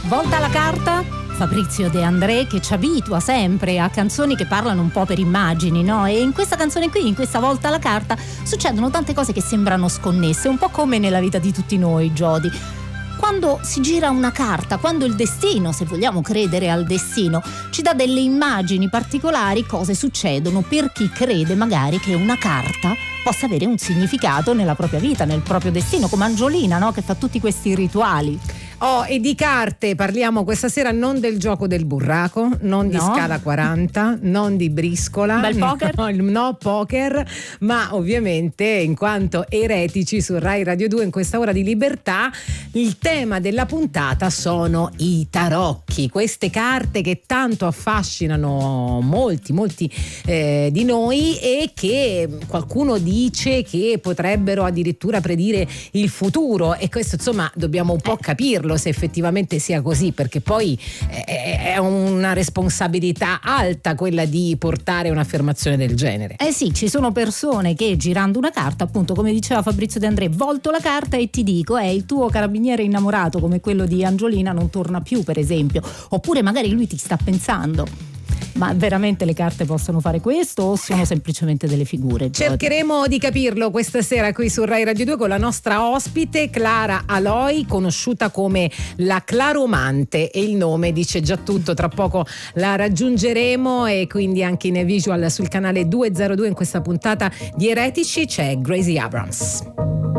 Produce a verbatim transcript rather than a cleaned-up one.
Volta la carta, Fabrizio De André, che ci abitua sempre a canzoni che parlano un po' per immagini, no? E in questa canzone qui, in questa Volta la carta, succedono tante cose che sembrano sconnesse, un po' come nella vita di tutti noi, Jody. Quando si gira una carta, quando il destino, se vogliamo credere al destino, ci dà delle immagini particolari, cose succedono per chi crede magari che una carta possa avere un significato nella propria vita, nel proprio destino, come Angiolina, no? Che fa tutti questi rituali. Oh, e di carte parliamo questa sera, non del gioco del burraco, non di No. scala quaranta, non di briscola, Bel poker? no, no poker, ma ovviamente in quanto eretici su Rai Radio due in questa ora di libertà, il tema della puntata sono i tarocchi, queste carte che tanto affascinano molti, molti eh, di noi e che qualcuno dice che potrebbero addirittura predire il futuro, e questo insomma dobbiamo un po' capirlo se effettivamente sia così, perché poi è una responsabilità alta quella di portare un'affermazione del genere. Eh sì, ci sono persone che girando una carta, appunto come diceva Fabrizio De André, volto la carta e ti dico eh, il tuo carabiniere innamorato come quello di Angiolina non torna più, per esempio, oppure magari lui ti sta pensando. Ma veramente le carte possono fare questo o sono semplicemente delle figure? Cercheremo di capirlo questa sera qui su Rai Radio due con la nostra ospite Clara Aloi, conosciuta come la Claromante, e il nome dice già tutto. Tra poco la raggiungeremo e quindi anche in visual sul canale duecentodue in questa puntata di Eretici c'è Gracie Abrams.